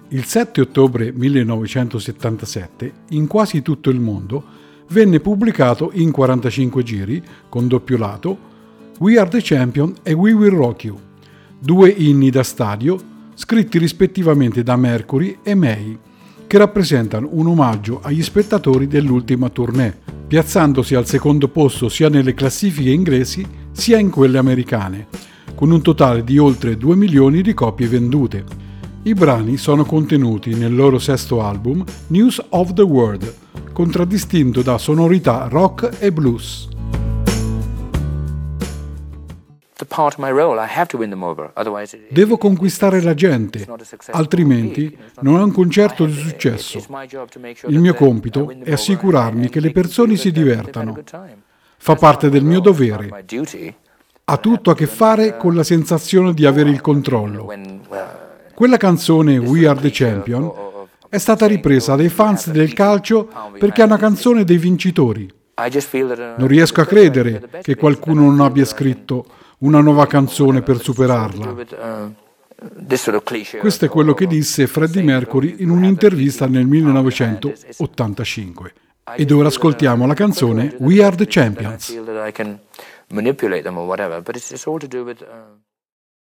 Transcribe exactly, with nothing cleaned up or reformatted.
Il sette ottobre millenovecentosettantasette, in quasi tutto il mondo, venne pubblicato in quarantacinque giri, con doppio lato, We Are the Champion e We Will Rock You, due inni da stadio scritti rispettivamente da Mercury e May, che rappresentano un omaggio agli spettatori dell'ultima tournée, piazzandosi al secondo posto sia nelle classifiche inglesi sia in quelle americane, con un totale di oltre due milioni di copie vendute. I brani sono contenuti nel loro sesto album News of the World, contraddistinto da sonorità rock e blues. Devo conquistare la gente, altrimenti non è un concerto di successo. Il mio compito è assicurarmi che le persone si divertano. Fa parte del mio dovere. Ha tutto a che fare con la sensazione di avere il controllo. Quella canzone We Are the Champion è stata ripresa dai fans del calcio perché è una canzone dei vincitori. Non riesco a credere che qualcuno non abbia scritto una nuova canzone per superarla. Questo è quello che disse Freddie Mercury in un'intervista nel millenovecentottantacinque. Ed ora ascoltiamo la canzone We Are the Champions.